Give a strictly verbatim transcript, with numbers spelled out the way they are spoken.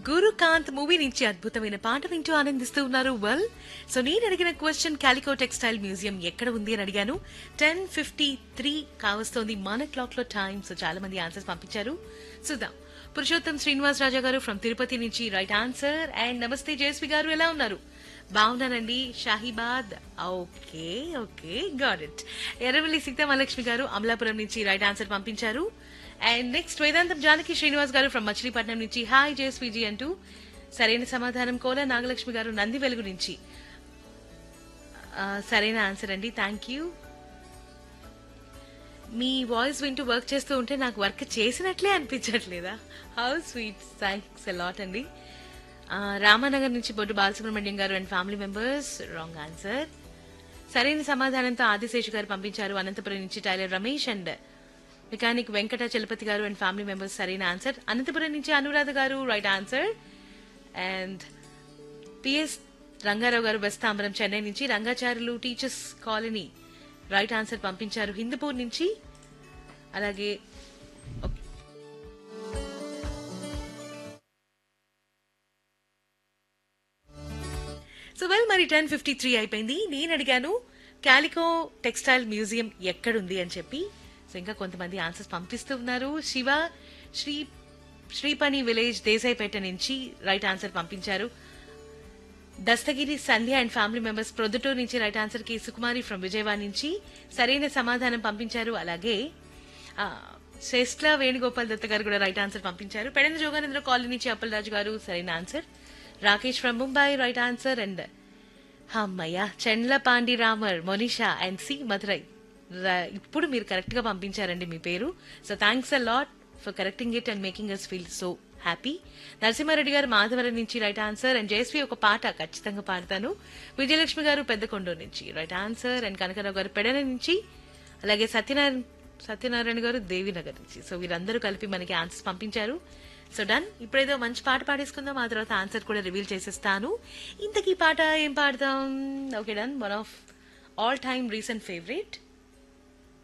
Gurukanth movie నుంచి అద్భుతమైన పాట వింటూ ఆనందిస్తూ ఉన్నారు. వెల్, సో నేను అడిగిన క్వశ్చన్ కాలికో టెక్స్టైల్ మ్యూజియం ఎక్కడ ఉంది అని అడిగాను. టెన్ ఫిఫ్టీ త్రీ కావస్తోంది మన క్లాక్ లో టైం. సో చాలా మంది ఆన్సర్స్ పంపించారు. చూద్దాం. పురుషోత్తం శ్రీనివాస్ రాజా గారు ఫ్రమ్ తిరుపతి నుంచి రైట్ ఆన్సర్. అండ్ నమస్తే జయశ్రీ గారు, ఎలా ఉన్నారు? బాగున్నానండి. షాహిబాద్, okay okay, got it. Erravalli Sitamahalakshmi గారు అమలాపురం నుంచి రైట్ ఆన్సర్ పంపించారు. అండ్ నెక్స్ట్ వేదాంతం జానకి శ్రీనివాస్ గారు ఫ్రమ్ మచిలీపట్నం నుంచి హాయ్ జేఎస్పీజీ అంటూ సరైన సమాధానం. కోల నాగలక్ష్మి గారు నంది వెలుగు నుంచి ఆ, సరైన ఆన్సర్ అండి, థ్యాంక్ యూ. మీ వాయిస్ వింటూ వర్క్ చేస్తూ ఉంటే నాకు వర్క్ చేసినట్లే అనిపించట్లేదా? హౌ స్వీట్, థ్యాంక్స్ అలాట్ అండి. ఆ, రామానగర్ నుంచి బొడ్డు బాలసుబ్రహ్మణ్యం గారు and family members wrong answer. సరైన సమాధానంతో ఆదిశేషు గారు పంపించారు. అనంతపురం నుంచి tailor Ramesh and mechanic Venkata Chalapathi గారు అండ్ ఫ్యామిలీ మెంబర్స్ సరైన ఆన్సర్. అనంతపురం నుంచి అనురాధ గారు right answer. And PS Rangarao గారు బెస్తాంబరం చెన్నై నుంచి Rangacharyulu teachers colony right answer పంపించారు హిందూపూర్ నుంచి. అలాగే సో వెల్, మరి టెన్ ఫిఫ్టీ త్రీ అయిపోయింది. నేను అడిగాను కాలికో టెక్స్టైల్ మ్యూజియం ఎక్కడుంది అని చెప్పి. సో ఇంకా కొంతమంది ఆన్సర్స్ పంపిస్తూ ఉన్నారు. శివ శ్రీ శ్రీపణి విలేజ్ దేశాయిపేట నుంచి రైట్ ఆన్సర్ పంపించారు. దస్తగిరి సంధ్య అండ్ ఫ్యామిలీ మెంబర్స్ ప్రొద్దుటూరు నుంచి రైట్ ఆన్సర్. కి సుకుమారి ఫ్రమ్ విజయవాడ నుంచి సరైన సమాధానం పంపించారు. అలాగే శ్రేష్ఠ వేణుగోపాల్ దత్త గారు కూడా రైట్ ఆన్సర్ పంపించారు. పెడన జోగానంద్ర కాలనీ నుంచి అప్పలరాజు గారు సరైన answer. Rakesh from Mumbai right answer. And అమ్మయ్య చెండ్ల పాండి రామర్ మొనిషా అండ్ సి మధురై, ఇప్పుడు మీరు కరెక్ట్ గా పంపించారండి మీ పేరు. So thanks a lot for correcting it and making us feel so happy. Narasimha Reddy గారు మాధవరం నుంచి రైట్ ఆన్సర్. అండ్ జయశ్రీ ఒక పాట ఖచ్చితంగా పాడతాను. విజయలక్ష్మి గారు పెద్దకొండూరు నుంచి రైట్ ఆన్సర్. అండ్ కనకరావు గారు పెడన నుంచి, అలాగే సత్యనారాయణ సత్యనారాయణ గారు దేవినగర్ నుంచి. సో వీరందరూ కలిపి మనకి ఆన్సర్స్ పంపించారు. So done. ఇప్పుడేదో మంచి పాట పాడేసుకుందాం, ఆ తర్వాత ఆన్సర్ కూడా రివీల్ చేసేస్తాను. ఇంతకీ పాట ఏం పాడదాం? Okay done. One of all time recent favourite